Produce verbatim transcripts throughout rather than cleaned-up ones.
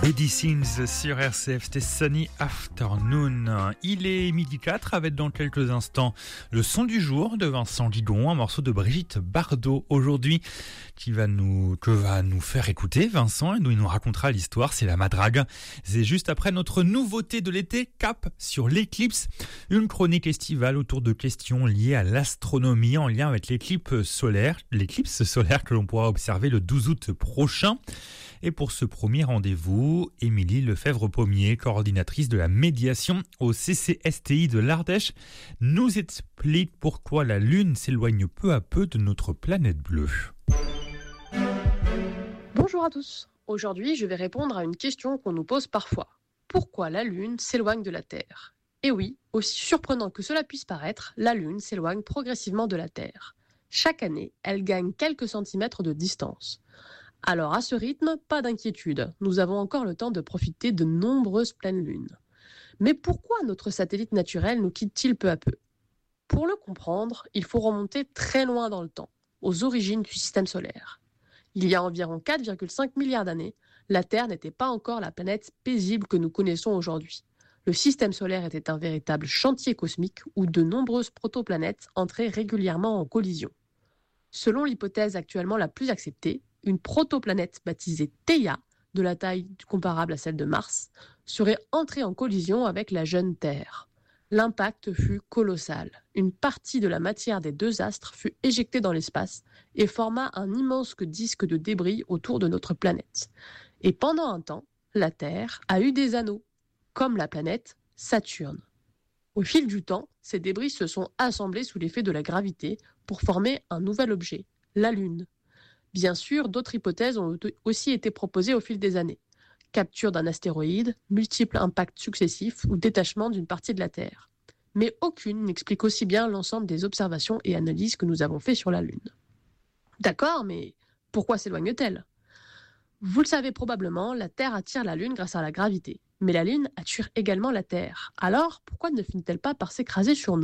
Eddie Sins sur R C F, c'était Sunny Afternoon. Il est midi quatre avec dans quelques instants le son du jour de Vincent Didon, un morceau de Brigitte Bardot aujourd'hui qui va nous, que va nous faire écouter Vincent et nous, il nous racontera l'histoire, c'est la madrague. C'est juste après notre nouveauté de l'été, cap sur l'éclipse, une chronique estivale autour de questions liées à l'astronomie en lien avec l'éclipse solaire, l'éclipse solaire que l'on pourra observer le douze août prochain. Et pour ce premier rendez-vous, Émilie Lefebvre-Pommier, coordinatrice de la médiation au C C S T I de l'Ardèche, nous explique pourquoi la Lune s'éloigne peu à peu de notre planète bleue. Bonjour à tous. Aujourd'hui, je vais répondre à une question qu'on nous pose parfois. Pourquoi la Lune s'éloigne de la Terre ? Et oui, aussi surprenant que cela puisse paraître, la Lune s'éloigne progressivement de la Terre. Chaque année, elle gagne quelques centimètres de distance. Alors à ce rythme, pas d'inquiétude, nous avons encore le temps de profiter de nombreuses pleines lunes. Mais pourquoi notre satellite naturel nous quitte-t-il peu à peu ? Pour le comprendre, il faut remonter très loin dans le temps, aux origines du système solaire. Il y a environ quatre virgule cinq milliards d'années, la Terre n'était pas encore la planète paisible que nous connaissons aujourd'hui. Le système solaire était un véritable chantier cosmique où de nombreuses protoplanètes entraient régulièrement en collision. Selon l'hypothèse actuellement la plus acceptée, une protoplanète baptisée Theia, de la taille comparable à celle de Mars, serait entrée en collision avec la jeune Terre. L'impact fut colossal. Une partie de la matière des deux astres fut éjectée dans l'espace et forma un immense disque de débris autour de notre planète. Et pendant un temps, la Terre a eu des anneaux, comme la planète Saturne. Au fil du temps, ces débris se sont assemblés sous l'effet de la gravité pour former un nouvel objet, la Lune. Bien sûr, d'autres hypothèses ont aussi été proposées au fil des années. Capture d'un astéroïde, multiples impacts successifs ou détachement d'une partie de la Terre. Mais aucune n'explique aussi bien l'ensemble des observations et analyses que nous avons fait sur la Lune. D'accord, mais pourquoi s'éloigne-t-elle ? Vous le savez probablement, la Terre attire la Lune grâce à la gravité. Mais la Lune attire également la Terre. Alors, pourquoi ne finit-elle pas par s'écraser sur nous ?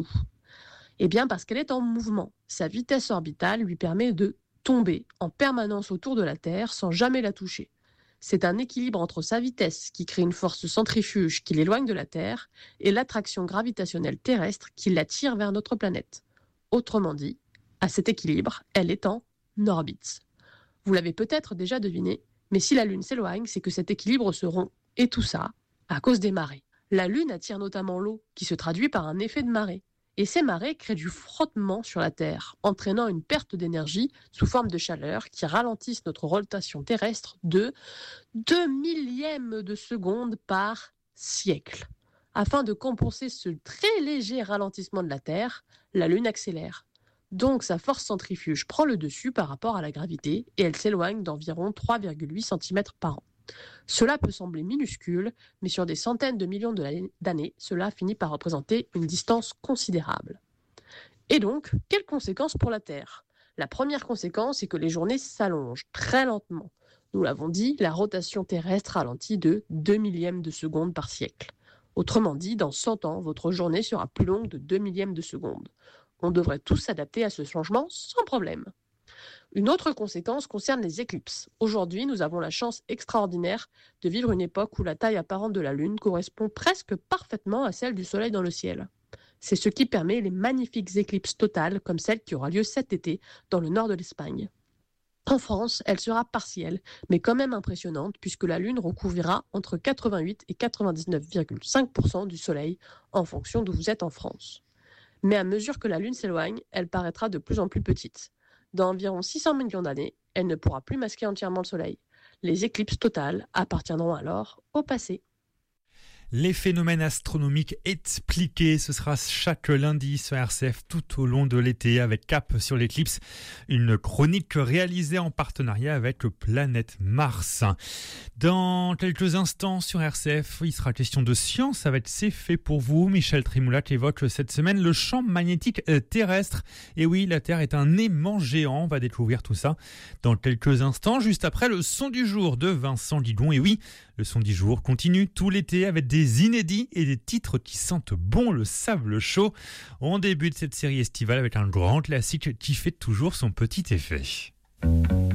Eh bien, parce qu'elle est en mouvement. Sa vitesse orbitale lui permet de tomber en permanence autour de la Terre sans jamais la toucher. C'est un équilibre entre sa vitesse qui crée une force centrifuge qui l'éloigne de la Terre et l'attraction gravitationnelle terrestre qui l'attire vers notre planète. Autrement dit, à cet équilibre, elle est en orbite. Vous l'avez peut-être déjà deviné, mais si la Lune s'éloigne, c'est que cet équilibre se rompt. Et tout ça, à cause des marées. La Lune attire notamment l'eau, qui se traduit par un effet de marée. Et ces marées créent du frottement sur la Terre, entraînant une perte d'énergie sous forme de chaleur qui ralentissent notre rotation terrestre de deux millièmes de seconde par siècle. Afin de compenser ce très léger ralentissement de la Terre, la Lune accélère. Donc sa force centrifuge prend le dessus par rapport à la gravité et elle s'éloigne d'environ trois virgule huit centimètres par an. Cela peut sembler minuscule, mais sur des centaines de millions d'années, cela finit par représenter une distance considérable. Et donc, quelles conséquences pour la Terre ? La première conséquence est que les journées s'allongent très lentement. Nous l'avons dit, la rotation terrestre ralentit de deux millièmes de seconde par siècle. Autrement dit, dans cent ans, votre journée sera plus longue de deux millièmes de seconde. On devrait tous s'adapter à ce changement sans problème. Une autre conséquence concerne les éclipses. Aujourd'hui, nous avons la chance extraordinaire de vivre une époque où la taille apparente de la Lune correspond presque parfaitement à celle du Soleil dans le ciel. C'est ce qui permet les magnifiques éclipses totales comme celle qui aura lieu cet été dans le nord de l'Espagne. En France, elle sera partielle, mais quand même impressionnante puisque la Lune recouvrira entre quatre-vingt-huit et quatre-vingt-dix-neuf virgule cinq pour cent du Soleil en fonction d'où vous êtes en France. Mais à mesure que la Lune s'éloigne, elle paraîtra de plus en plus petite. Dans environ six cents millions d'années, elle ne pourra plus masquer entièrement le Soleil. Les éclipses totales appartiendront alors au passé. Les phénomènes astronomiques expliqués, ce sera chaque lundi sur R C F tout au long de l'été avec Cap sur l'éclipse, une chronique réalisée en partenariat avec Planète Mars. Dans quelques instants sur R C F, il sera question de science avec C'est fait pour vous. Michel Trémoulac évoque cette semaine le champ magnétique terrestre. Et oui, la Terre est un aimant géant, on va découvrir tout ça dans quelques instants, juste après le son du jour de Vincent Didon. Et oui, le son du jour continue tout l'été avec des Des inédits et des titres qui sentent bon le sable chaud. On débute cette série estivale avec un grand classique qui fait toujours son petit effet.